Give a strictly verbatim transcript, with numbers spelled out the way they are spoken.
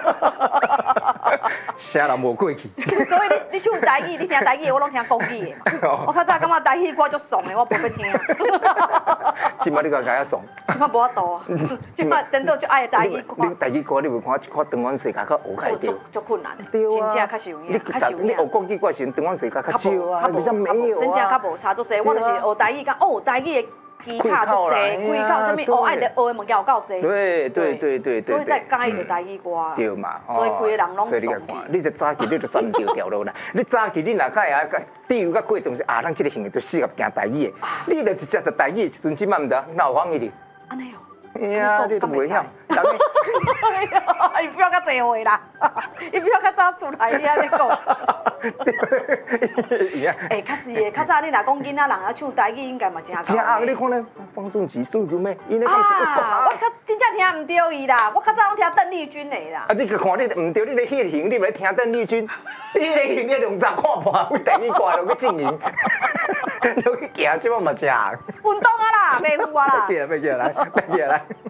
啥人无过去？ 所以你你唱台语，你听台语的，我拢听国语的嘛。我较早感觉台语歌足爽的，我无要听。 今摆你甲甲爽？ 今摆无法度啊！今摆等到就爱台语歌。 你台语歌你有看一看长阮世界较学开着？ 足困难的， 对啊， 真正较受影，较受影。 你学国语歌时，长阮世界较少啊，比较没有啊。 真正较无差足济，我就是学台语，讲哦台语的。技巧足济，开口什么学爱学的物件有够济。 对对对对对。 所以才介意着台语歌啦。 对嘛。 所以规个人拢爽去。 你这早期你就转唔对条路啦。你早期你若开啊，第二个过程是啊，咱这个行业就适合行台语的。你就直接就台语的时阵，即摆唔得，哪有放伊哩？ 安尼哦。 哎呀，你都袂晓。 伊不要较济话啦，伊不要较早出来，你安尼讲。哎，确实诶，较早你若讲囡仔人啊唱台语，应该嘛真正好。你看咧，方顺吉、宋如妹，伊咧讲一个啊，我较真正听唔对伊啦，我较早拢听邓丽君的啦。 啊，你去看你唔对，你咧迄型，你咪听邓丽君，你咧型你两十看破，为台语歌落去进行，落去行，即摆嘛正。 运动啊啦，袂赴啊啦。 别来，别来，别来。